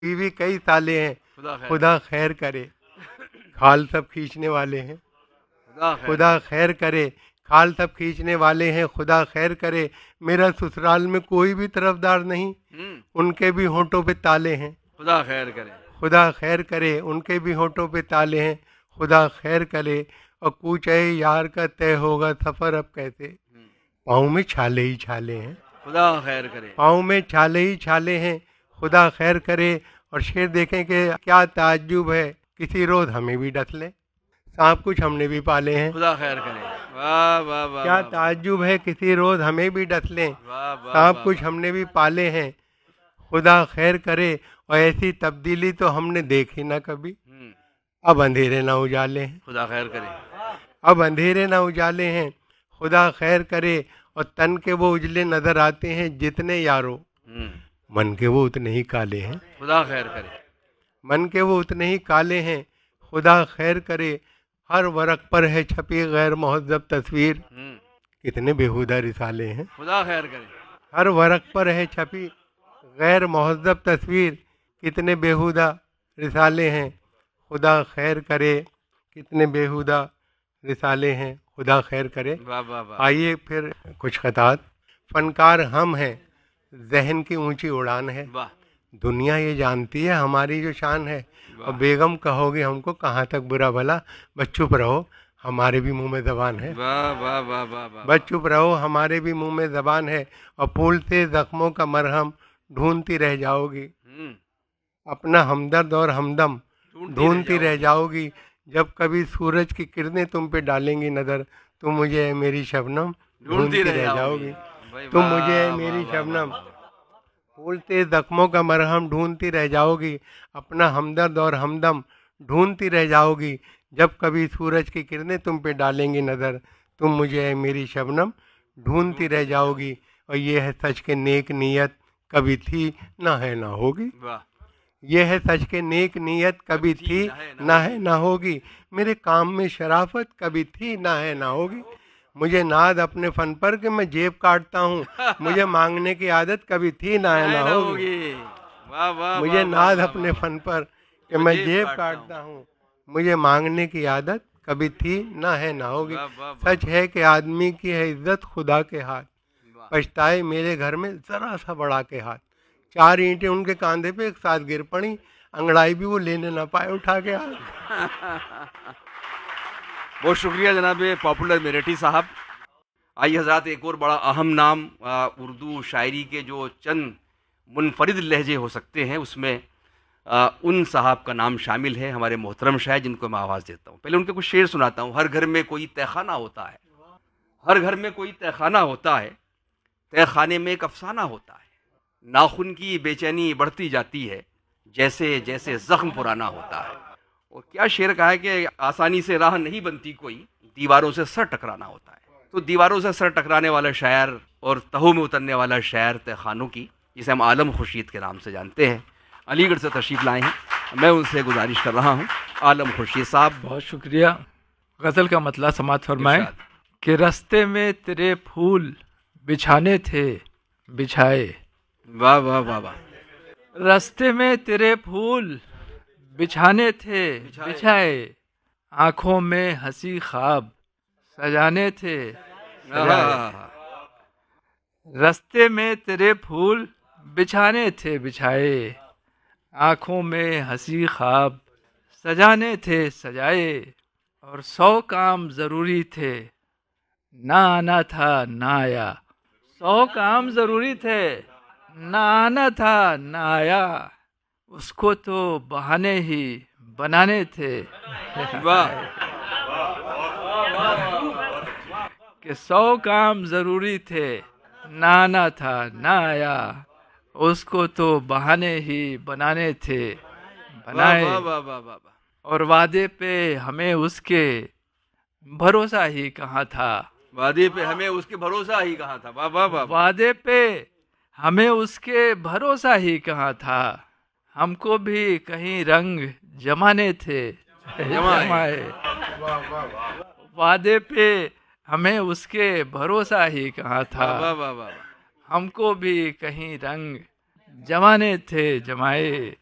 बीवी कई साले हैं, खुदा खैर खुदा खैर करे। खाल सब खींचने वाले हैं, खुदा खैर खुदा खैर करे। खाल सब खींचने वाले हैं, खुदा खैर करे। मेरा ससुराल में कोई भी तरफदार नहीं, उनके भी होंठों पे ताले हैं, खुदा खैर करे। खुदा खैर करे। उनके भी होंठों पे ताले हैं, खुदा खैर करे। और कूचे यार का तय होगा सफर अब कैसे, पाँव में छाले ही छाले हैं, खुदा खैर करे। पाँव में छाले ही छाले हैं, खुदा खैर करे। और शेर देखें कि क्या ताज्जुब है, किसी रोज हमें भी डस लें, सांप कुछ हमने भी पाले हैं। खुदा खैर करे। वाह वाह वाह क्या वाह, ताज्जुब है, किसी रोज हमें भी डस लें, वाह वाह सांप वाह, कुछ हमने भी पाले हैं, खुदा खैर करे। और ऐसी तब्दीली तो हमने देखी ना कभी, अब अंधेरे ना उजाले हैं, खुदा खैर करे। अब अंधेरे ना उजाले हैं, खुदा खैर करे। और तन के वो उजले नजर आते हैं जितने यारो, मन के वो उतने ही काले हैं, खुदा खैर करे। मन के वो उतने ही काले हैं, खुदा खैर करे। हर वरक पर है छपी गैर महज़्ज़ब तस्वीर, कितने बेहुदा रिसाले हैं, खुदा खैर करे। हर वरक पर है छपी गैर महज़्ज़ब तस्वीर, कितने बेहुदा रिसाले हैं, खुदा खैर करे। कितने बेहुदा रिसाले हैं, खुदा खैर करे। वाह वाह वाह, आइए फिर कुछ खतात। फनकार हम हैं, जहन की ऊंची उड़ान है, वाह दुनिया ये जानती है हमारी जो शान है। और वाह बेगम कहोगे हमको कहाँ तक बुरा भला, बस चुप रहो हमारे भी मुंह में ज़बान है, वाह वाह वाह वाह वाह, बस चुप रहो हमारे भी मुंह में ज़बान है। और फूल से जख्मों का मरहम ढूंढती रह जाओगी, अपना हमदर्द और हमदम ढूंढती रह जाओगी। जब कभी सूरज की किरणें तुम पे डालेंगी नज़र, तुम मुझे है मेरी शबनम ढूंढती रह जाओगी, तुम मुझे है मेरी शबनम। फूल से जख्मों का मरहम ढूंढती रह जाओगी, अपना हमदर्द और हमदम ढूंढती रह जाओगी। जब कभी सूरज की किरणें तुम पे डालेंगी नज़र, तुम मुझे है मेरी शबनम ढूंढती रह जाओगी। और ये है सच के नेक नीयत कभी थी ना है ना होगी, ये है सच के नेक नीयत कभी थी ना है ना होगी। मेरे काम में शराफत कभी थी ना है ना होगी। मुझे नाज अपने फन पर कि मैं जेब काटता हूँ, मुझे मांगने की आदत कभी थी ना है ना होगी। वाह वाह, मुझे नाज अपने फन पर कि मैं जेब काटता हूँ, मुझे मांगने की आदत कभी थी ना है ना होगी। सच है कि आदमी की है इज्जत खुदा के हाथ, पछताए मेरे घर में जरा सा बढ़ा के हाथ। 4 ईंटें उनके कांधे पे एक साथ गिर पड़ी, अंगड़ाई भी वो लेने ना पाए उठा के हाथ। बहुत शुक्रिया जनाब पॉपुलर मेरठी साहब। आइए हजरात, एक और बड़ा अहम नाम उर्दू शायरी के जो चंद मुनफरिद लहजे हो सकते हैं उसमें उन साहब का नाम शामिल है, हमारे मोहतरम शायर जिनको मैं आवाज़ देता हूँ। पहले उनके कुछ शेर सुनाता हूँ। हर घर में कोई तहखाना होता है, हर घर में कोई तहखाना होता है, तहखाने में एक अफसाना होता है। नाखून की बेचैनी बढ़ती जाती है, जैसे जैसे जख्म पुराना होता है। और क्या शेर कहा है कि आसानी से राह नहीं बनती कोई, दीवारों से सर टकराना होता है। तो दीवारों से सर टकराने वाला शायर और तहों में उतरने वाला शायर तहखानों की, जिसे हम आलम खुर्शीद के नाम से जानते हैं, अलीगढ़ से तशरीफ़ लाए हैं। मैं उनसे गुजारिश कर रहा हूँ, आलम खुर्शीद साहब। बहुत शुक्रिया। गज़ल का मतला समात फरमाएं कि रास्ते में तेरे फूल बिछाने थे बिछाए। वाह वाह वाह वाह, रास्ते में तेरे फूल बिछाने थे बिछाए, आंखों में हंसी ख्वाब सजाने थे सजाए। रास्ते में तेरे फूल बिछाने थे बिछाए, आंखों में हंसी ख्वाब सजाने थे सजाए। और 100 काम ज़रूरी थे, ना आना था ना आया। 100 काम ज़रूरी थे, ना आना था ना आया, उसको तो बहाने ही बनाने थे। वाह, कि 100 काम ज़रूरी थे, ना आना था ना आया, उसको तो बहाने ही बनाने थे बनाए। वाह वाह वाह वाह, और वादे पे हमें उसके भरोसा ही कहाँ था। वादे पे हमें उसके भरोसा ही कहाँ था। वाह वाह वाह, वादे पे हमें उसके भरोसा ही कहाँ था, हमको भी कहीं रंग जमाने थे जमाए। वादे पे हमें उसके भरोसा ही कहाँ था, वाह वाह वाह, हमको भी कहीं रंग जमाने थे जमाए।